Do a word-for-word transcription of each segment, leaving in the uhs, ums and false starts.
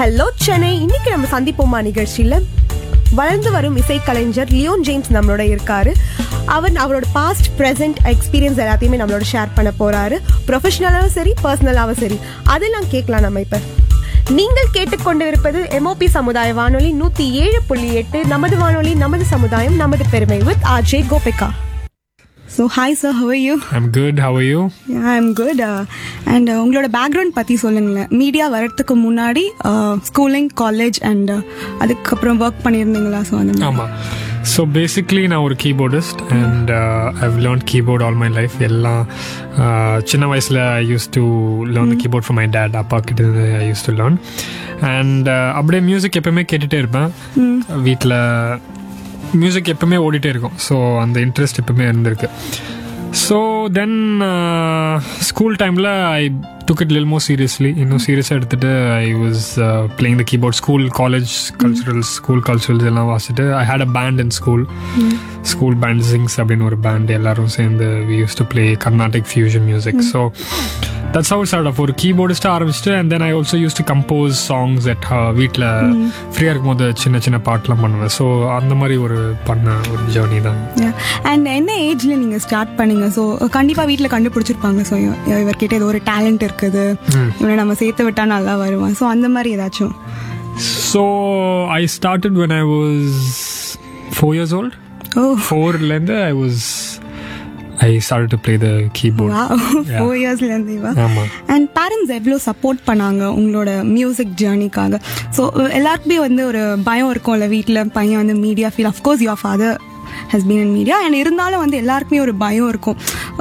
Hello Chennai. இன்னைக்கு நம்ம சந்திப்போமா நிகழ்ச்சியில் வளர்ந்து வரும் இசைக்கலைஞர் லியோன் ஜேம்ஸ் நம்மளோட இருக்காரு. அவர் அவரோட பாஸ்ட் ப்ரெசென்ட் எக்ஸ்பீரியன்ஸ் எல்லாத்தையுமே நம்மளோட ஷேர் பண்ண போறாரு. ப்ரொஃபஷனலாகவும் சரி, பர்சனலாகவும் சரி, அதெல்லாம் கேட்கலாம் நம்ம இப்ப. நீங்கள் கேட்டுக்கொண்டிருப்பது எம்ஓபி சமுதாய வானொலி நூத்தி ஏழு புள்ளி எட்டு. நமது வானொலி, நமது சமுதாயம், நமது பெருமை with RJ Gopika. So hi sir, how are you? I'm good. How are you? Yeah, I'm good. Uh, and uh, உங்களோட பேக்ரவுண்ட் பற்றி சொல்லுங்களேன். மீடியா வரத்துக்கு முன்னாடி ஸ்கூலிங், காலேஜ் அண்ட் அதுக்கப்புறம் ஒர்க் பண்ணியிருந்தீங்களா? ஸோ அந்த ஆமாம். ஸோ பேசிக்லி நான் ஒரு keyboardist and I've learn keyboard all my life. எல்லாம் சின்ன வயசில் ஐ use to learn the keyboard for my dad. அப்பா கிட்ட ஐ யூஸ் டு லேர்ன். அண்ட் அப்படியே மியூசிக் எப்போயுமே கேட்டுகிட்டே இருப்பேன். வீட்டில் மியூசிக் எப்பவுமே ஓடிட்டே இருக்கும். ஸோ அந்த இன்ட்ரெஸ்ட் எப்பவுமே இருந்திருக்கு. ஸோ தென் ஸ்கூல் டைமில் ஐ டுக் இட் லில் மோர் சீரியஸ்லி. இன்னும் சீரியஸாக எடுத்துகிட்டு I was playing the keyboard. School, college culturals, school culturals எல்லாம் வாசிட்டு ஐ had a pant in school. School pant Singh அப்படின்னு ஒரு பேண்ட், எல்லாரும் சேர்ந்து we use to play Carnatic fusion music. So that's how it start of. ஒரு கீபோர்டிஸ்ட்டாக ஆரம்பிச்சுட்டு and then I also use to compose songs at வீட்டில் ஃப்ரீயாக இருக்கும்போது சின்ன சின்ன பாட்டெலாம் பண்ணுவேன். ஸோ அந்த மாதிரி ஒரு பண்ண ஒரு ஜேர்னி தான். அண்ட் என்ன ஏஜ்ல நீங்கள் ஸ்டார்ட் பண்ணீங்க? ஸோ கண்டிப்பாக வீட்டில் கண்டுபிடிச்சிருப்பாங்க. ஸோ இவர்கிட்ட ஏதோ ஒரு டேலண்ட் இருக்குது, இவனை நம்ம சேர்த்து விட்டால் நல்லா வருவான். ஸோ அந்த மாதிரி ஏதாச்சும்? So I started when I was four years old. Oh. ஃபோர்லேருந்து I was I started to play the keyboard. Wow, yeah. four years லேருந்தேவா? ஆமா. அண்ட் பேரண்ட்ஸ் எவ்வளோ சப்போர்ட் பண்ணாங்க உங்களோட மியூசிக் ஜேர்னிக்காக? ஸோ எல்லாருக்குமே வந்து ஒரு பயம் இருக்கும்ல வீட்டில், பையன் வந்து media feel. Of course your father has been in media. And இருந்தாலும் வந்து எல்லாருக்குமே ஒரு பயம் இருக்கும்.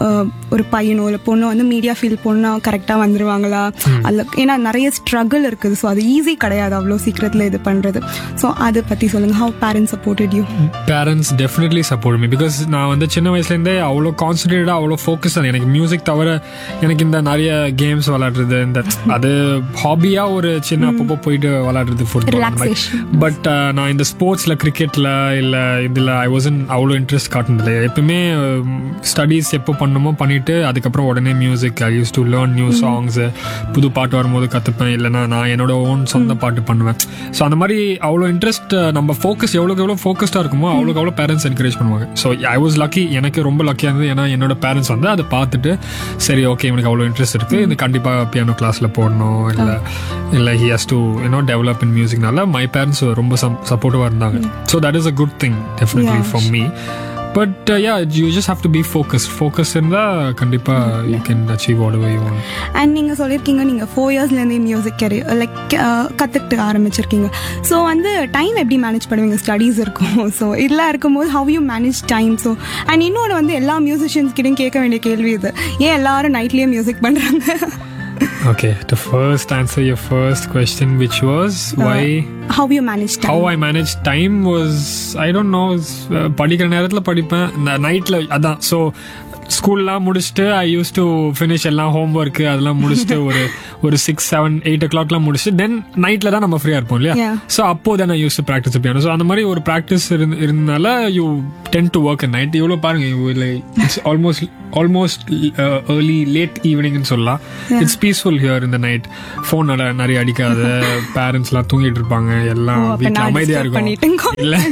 ஒரு பையனோ இல்லை பொண்ணோ வந்து மீடியா ஃபீல் போனால் கரெக்டாக வந்துடுவாங்களா அதில்? ஏன்னா நிறைய ஸ்ட்ரகிள் இருக்குது. ஸோ அது ஈஸி கிடையாது அவ்வளோ சீக்கிரத்தில் இது பண்ணுறது. ஸோ அதை பற்றி சொல்லுங்கள். Have parents supported you? Parents definitely support me. Because நான் வந்து சின்ன வயசுலேருந்தே அவ்வளோ கான்சன்ட்ரேட்டாக, அவ்வளோ ஃபோக்கஸ் தான். எனக்கு மியூசிக் தவிர எனக்கு இந்த நிறைய கேம்ஸ் விளாடுறது, இந்த அது ஹாபியாக ஒரு சின்ன அப்பப்போ போயிட்டு விளாடுறது ஃபுட்பால். பட் நான் இந்த ஸ்போர்ட்ஸில், கிரிக்கெட்டில் இல்லை இதில் ஐ வாசன் அவ்வளோ இன்ட்ரெஸ்ட் காட்டினதில்லை. எப்பவுமே ஸ்டடீஸ் எப்போ பண்ணணுமோ பண்ணிட்டு அதுக்கப்புறம் உடனே music. I use to learn new songs. புது பாட்டு வரும்போது கற்றுப்பேன், இல்லைனா நான் என்னோட ஓன் சொந்த பாட்டு பண்ணுவேன். ஸோ அந்த மாதிரி அவ்வளோ இன்ட்ரெஸ்ட். நம்ம ஃபோக்கஸ் எவ்வளோக்கு எவ்வளோ ஃபோக்கஸ்டாக இருக்குமோ அவ்வளோக்கு அவ்வளோ பேரண்ட்ஸ் என்கரேஜ் பண்ணுவாங்க. So I was lucky. எனக்கு ரொம்ப லக்கியாக இருந்தது. ஏன்னா என்னோட பேரண்ட்ஸ் வந்து அதை பார்த்துட்டு சரி ஓகே இவனுக்கு அவ்வளோ இன்ட்ரெஸ்ட் இருக்குது, இது கண்டிப்பாக பியானோ கிளாஸில் போடணும், இல்லை இல்லை he has to you know develop in மியூசிக்னால my parents ரொம்ப சப்போர்ட்டிவாக இருந்தாங்க. So that is a good thing definitely for me. But uh, yeah, you just have to be focused. Focus இருந்தா கண்டிப்பா you can achieve whatever you want. And நீங்க சொல்லிருக்கீங்க நீங்க four இயர்ஸ்லேருந்தே music carrier like கற்றுக்கிட்டு ஆரம்பிச்சிருக்கீங்க. So வந்து time எப்படி manage பண்ணுவீங்க? Studies இருக்கும். ஸோ இதெல்லாம் இருக்கும்போது how you manage time? So and இன்னொன்று வந்து எல்லா மியூசிஷியன்ஸ் கிட்டையும் கேட்க வேண்டிய கேள்வி இது, ஏன் எல்லாரும் நைட்லேயே மியூசிக் பண்ணுறாங்க? Okay, to first answer your first question, which was why uh, how you manage time. How I manage time was I don't know. படிக்கிற நேரத்தில் படிப்பேன், நைட்டில் அதான். ஸோ ஸ்கூல்லாம் முடிச்சுட்டு ஐ யூஸ் டு ஃபினிஷ் எல்லாம் ஹோம் ஒர்க்கு அதெல்லாம் முடிச்சுட்டு ஒரு ஒரு சிக்ஸ் செவன் எயிட் ஓ கிளாக்லாம் முடிச்சுட்டு தென் நைட்டில் தான் நம்ம ஃப்ரீயாக இருப்போம் இல்லையா? ஸோ அப்போ தான் நான் use to practice piano. So அந்த மாதிரி ஒரு ப்ராக்டிஸ் இருந்து இருந்தனால you ten to work at night. இவ்வளோ பாருங்க, it's almost almost early late ஈவினிங்னு சொல்லலாம். இட்ஸ் பீஸ்ஃபுல் ஹியர் இந்த நைட். ஃபோன் நிறைய அடிக்காத, பேரண்ட்ஸ்லாம் தூங்கிட்டு இருப்பாங்க, எல்லாம் வீட்டில் அமைதியாக இருக்கும் இல்லை?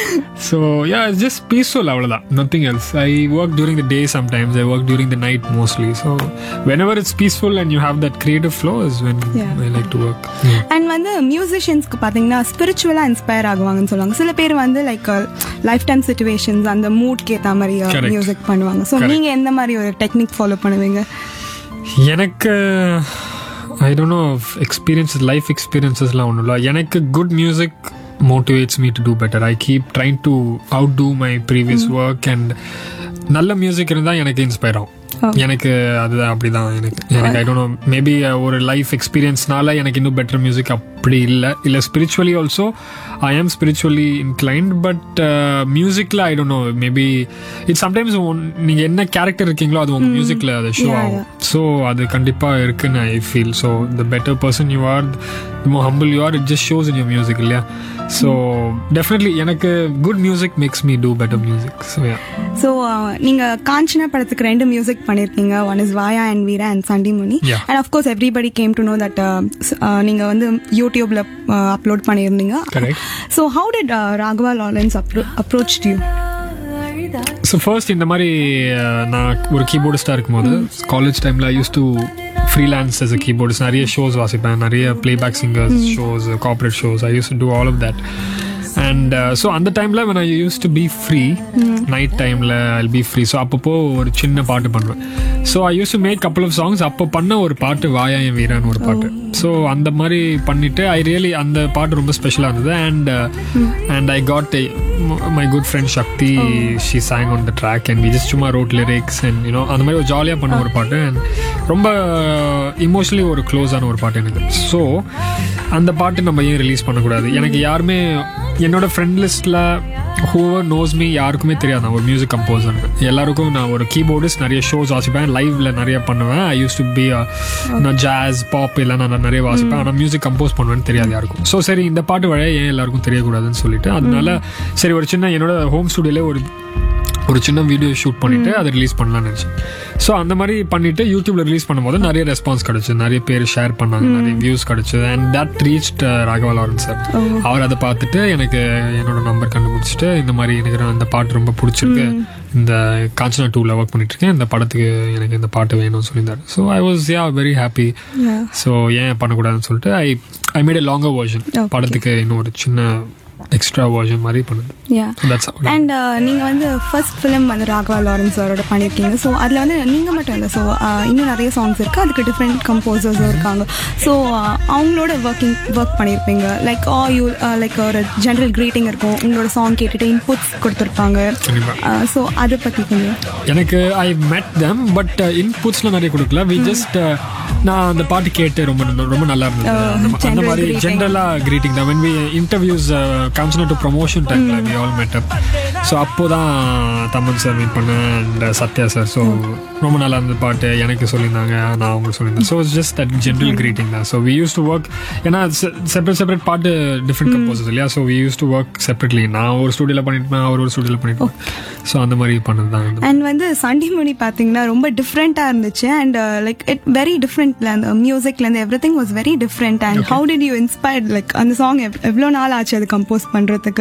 So yeah it's just peaceful, அவ்வளோதான், nothing else. I work during the day sometimes. I work during the night mostly. So whenever it's peaceful and you have that creative flow is when yeah. I like to work. Yeah. And வந்து மியூசிஷியன்ஸ்க்கு பார்த்தீங்கன்னா ஸ்பிரிச்சுவலா inspire ஆகுவாங்கன்னு சொல்லுவாங்க. சில பேர் வந்து like life time situations அந்த மூட்க்கு ஏற்ற மாதிரி music பண்ணுவாங்க. ஸோ நீங்கள் எந்த மாதிரி ஒரு டெக்னிக் ஃபாலோ பண்ணுவீங்க? எனக்கு I don't know experiences, life எக்ஸ்பீரியன்ஸஸ்லாம் ஒன்றும் இல்லை. எனக்கு good music motivates me to do better. I keep trying to outdo my previous mm. work and நல்ல மியூசிக் இருந்தால் எனக்கு இன்ஸ்பயர் ஆகும். எனக்கு அதுதான் அப்படிதான். எனக்கு எனக்கு ஐ டோன்ட் நோ, மேபி ஒரு லைஃப் எக்ஸ்பீரியன்ஸ்னால எனக்கு இன்னும் பெட்டர் மியூசிக் அப்படி இல்லை. இல்லை ஸ்பிரிச்சுவலி ஆல்சோ ஐ ஆம் ஸ்பிரிச்சுவலி இன்க்ளைன்ட். பட் மியூசிக்கில் I don't know, maybe it's sometimes நீங்கள் என்ன கேரக்டர் இருக்கீங்களோ அது உங்கள் மியூசிக்கில் அது ஷோ ஆகும். ஸோ அது கண்டிப்பாக இருக்குன்னு I feel. So the better person you are, the more humble you are, it just shows in your music இல்லையா? ஸோ டெஃபினெட்லி எனக்கு good music makes me do better music. So yeah. So நீங்கள் காஞ்சனா படத்துக்கு ரெண்டு music பண்ணியிருக்கீங்க. One is வாயா and Veera and சண்டிமுனி. And of course everybody came to know that நீங்கள் வந்து YouTube யூடியூப்ல அப்லோட் பண்ணியிருந்தீங்க. Correct. So how did Raghava Lawrence approach you? So first இந்த மாதிரி அஹ், நான் ஒரு கீபோர்டிஸ்டாக இருக்கும்போது காலேஜ் டைமில் ஐ use to freelance as a keyboardist. நிறைய ஷோஸ் வாசிப்பேன், நிறைய playback singers shows, corporate shows. I use to two all of that. And so அந்த டைமில் when I used to be free, night டைமில் I'll be free. ஸோ அப்பப்போ ஒரு சின்ன பாட்டு பண்ணுவேன். So I use to make couple of songs. அப்போ பண்ண ஒரு பாட்டு வாயா என் வீரான்னு ஒரு பாட்டு. ஸோ அந்த மாதிரி பண்ணிட்டு ஐ ரியலி அந்த பாட்டு ரொம்ப ஸ்பெஷலாக இருந்தது. And and I got my good friend Sakthi, she sang on the track and we just சும்மா wrote lyrics and you know அந்த மாதிரி ஒரு ஜாலியாக பண்ண ஒரு பாட்டு. அண்ட் ரொம்ப இமோஷனலி ஒரு க்ளோஸான ஒரு பாட்டு எனக்கு. ஸோ அந்த பாட்டு நம்ம ஏன் ரிலீஸ் பண்ணக்கூடாது? எனக்கு யாருமே என்னோட ஃப்ரெண்ட் லிஸ்ட்டில் whoever knows me யாருக்குமே தெரியாது நான் ஒரு மியூசிக் கம்போசர். எல்லாருக்கும் நான் ஒரு கீபோர்டிஸ்ட், நிறைய ஷோஸ் வாசிப்பேன், லைவ்ல நிறைய பண்ணுவேன். ஐ யூஸ் டு பி நான் ஜாஸ் பாப் எல்லாம் நான் நிறைய வாசிப்பேன், ஆனால் மியூசிக் கம்போஸ் பண்ணுவேன்னு தெரியாது யாருக்கும். ஸோ சரி இந்த பாட்டு வழியா ஏன் எல்லாருக்கும் தெரியக்கூடாதுன்னு சொல்லிட்டு அதனால சரி ஒரு சின்ன என்னோட ஹோம் ஸ்டுடியோல ஒரு ஒரு சின்ன வீடியோ ஷூட் பண்ணிட்டு அதை ரிலீஸ் பண்ணலாம்னு நினச்சேன். ஸோ அந்த மாதிரி பண்ணிட்டு யூடியூப்ல ரிலீஸ் பண்ணும்போது நிறைய ரெஸ்பான்ஸ் கிடைச்சு, நிறைய பேர் ஷேர் பண்ணாங்க, நிறைய வியூஸ் கிடைச்சது. And that reached Raghava Lawrence sir. அவர் அதை பார்த்துட்டு எனக்கு என்னோட நம்பர் கண்டுபிடிச்சிட்டு இந்த மாதிரி எனக்கு இந்த பாட்டு ரொம்ப பிடிச்சிருக்கு, இந்த காஞ்சனா டூவில் ஒர்க் பண்ணிட்டு இருக்கேன், இந்த படத்துக்கு எனக்கு இந்த பாட்டு வேணும்னு சொல்லியிருந்தாரு. So I was yeah very happy. So ஏன் பண்ணக்கூடாதுன்னு சொல்லிட்டு ஐ I made a longer version. படத்துக்கு இன்னும் ஒரு சின்ன எக்ஸ்ட்ரா வெர்ஷன் மாதிரி பண்ணுது. அண்ட் நீங்க வந்து ஃபர்ஸ்ட் ஃபிலிம் வந்து ராகவா லாரன்ஸ் அவரோட பண்ணியிருக்கீங்க. ஸோ அதில் வந்து நீங்க மட்டும் இல்லை, ஸோ இன்னும் நிறைய சாங்ஸ் இருக்கு, அதுக்கு டிஃப்ரெண்ட் கம்போசர்ஸும் இருக்காங்க. ஸோ அவங்களோட ஒர்க்கிங் ஒர்க் பண்ணியிருப்பீங்க. லைக் ஆ யூ லைக் ஒரு ஜென்ரல் கிரீட்டிங் இருக்கும், உங்களோட சாங் கேட்டுட்டு இன்புட்ஸ் கொடுத்துருப்பாங்க. ஸோ அதை பற்றி கொஞ்சம். எனக்கு ஐ மெட் தெம் பட் இன்புட்ஸ்லாம் நிறைய கொடுக்கல. வி ஜஸ்ட் நான் அந்த பாட்டு கேட்டு ரொம்ப ரொம்ப நல்லா இருந்தது. அந்த மாதிரி ஜென்ரலாக கிரீட்டிங் தான். When we interviews Kanchana to promotion டைமில் வி ஆல் மெட் அப். ஸோ அப்போ தான் தமன் சார் மீட் பண்ணேன் அண்ட் சத்யா சார். ஸோ ரொம்ப நல்லா இருந்த பாட்டு எனக்கு சொல்லியிருந்தாங்க, நான் அவங்களுக்கு சொல்லியிருந்தேன். So just that general greeting தான். So we use to work, ஏன்னா செப்பரேட் செப்பரேட் பாட்டு டிஃப்ரெண்ட் கம்போசர்ஸ் இல்லையா. So we use to work separately. நான் ஒரு ஸ்டுடியோவில் பண்ணிட்டு அவர் ஒரு ஸ்டுடியோவில் பண்ணிட்டு. ஸோ அந்த மாதிரி பண்ணது தான். அண்ட் வந்து சண்டிமணி பார்த்தீங்கன்னா ரொம்ப டிஃப்ரெண்ட்டாக இருந்துச்சு. அண்ட் லைக் இட் வெரி டிஃப்ரெண்ட்ல அந்த மியூசிக்லேருந்து every thing was very different. And how did you inspired? Like அந்த சாங் எவ்வளோ நாள் ஆச்சு அது கம்போஸ் பண்ணுறதுக்கு?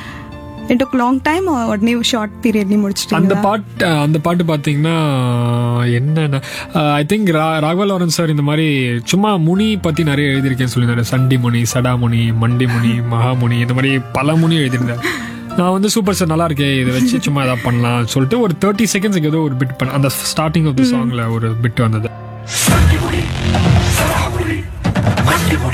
இட் டுக் லாங் டைம், உடனே ஷார்ட் பீரியட்லேயும் முடிச்சிட்டு? அந்த பாட்டு அந்த பாட்டு பார்த்தீங்கன்னா என்னென்ன I think Raghava Lawrence sir இந்த மாதிரி சும்மா முனி பற்றி நிறைய எழுதியிருக்கேன்னு சொல்லியிருந்தாரு. சண்டிமுனி, சடாமுனி, மண்டிமுனி, மகாமுனி, இந்த மாதிரி பல முனி எழுதியிருந்தார். நான் வந்து சூப்பர் சார் நல்லா இருக்கே, இதை வச்சு சும்மா ஏதாவது பண்ணலாம் சொல்லிட்டு ஒரு தேர்ட்டி செகண்ட்ஸுக்கு ஏதோ ஒரு பிட் பண்ண அந்த ஸ்டார்டிங் ஆஃப் த சாங்ல ஒரு பிட் வந்தது.